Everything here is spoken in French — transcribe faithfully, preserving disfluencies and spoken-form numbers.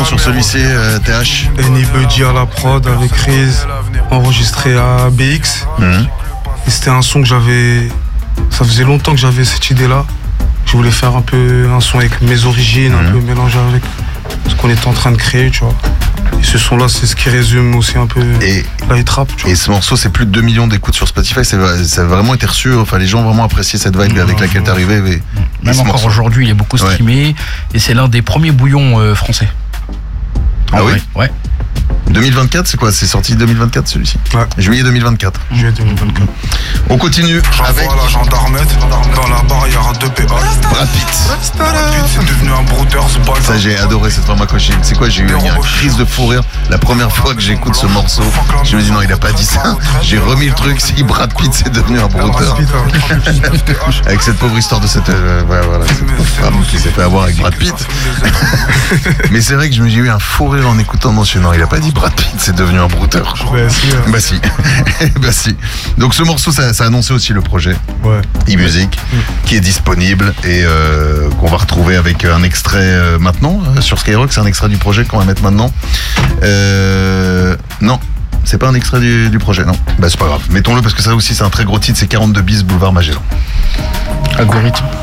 son sur celui-ci, euh, T H. Benny Buddy à la prod avec Riz, enregistré à B X. Mmh. Et c'était un son que j'avais. Ça faisait longtemps que j'avais cette idée-là. Je voulais faire un peu un son avec mes origines, mmh. un peu mélangé avec ce qu'on était en train de créer, tu vois. Et ce son-là, c'est ce qui résume aussi un peu et, la hit rap, tu vois. Et ce morceau, c'est plus de deux millions d'écoutes sur Spotify. C'est, ça a vraiment été reçu. Enfin, les gens ont vraiment apprécié cette vibe avec laquelle t'es arrivé. Mais, même encore morceau. Aujourd'hui, il est beaucoup streamé. Ouais. Et c'est l'un des premiers bouillons euh, français. Ah en oui vrai. Ouais. deux mille vingt-quatre, c'est quoi? C'est sorti deux mille vingt-quatre celui-ci? Ouais. Juillet deux mille vingt-quatre. Juillet deux mille vingt-quatre. On continue avec la gendarmette dans la barrière de péage. Brad Pitt. Brad Pitt, c'est devenu un brouteur, c'est pas ça, j'ai adoré cette format quand j'ai. C'est quoi? J'ai eu une crise de fou rire. La première fois que j'écoute ce morceau, je me dis non, il a pas dit ça. J'ai remis le truc. Si Brad Pitt, c'est devenu un brouteur. Avec cette pauvre histoire de cette. Euh, ouais, voilà, cette pauvre femme qui s'est fait avoir avec Brad Pitt. Mais c'est vrai que j'ai eu un fou rire en écoutant non, non, il a pas dit Brad Pitt, c'est devenu un brouteur. Bah si. Hein. Bah si. Bah si. Donc ce morceau, ça, ça a annoncé aussi le projet ouais. e-music mmh. qui est disponible et euh, qu'on va retrouver avec un extrait euh, maintenant euh, sur Skyrock. C'est un extrait du projet qu'on va mettre maintenant. Euh, non. C'est pas un extrait du, du projet, non. Bah c'est pas grave. Mettons-le parce que ça aussi c'est un très gros titre, c'est quarante-deux bis Boulevard Magellan. Algorithme.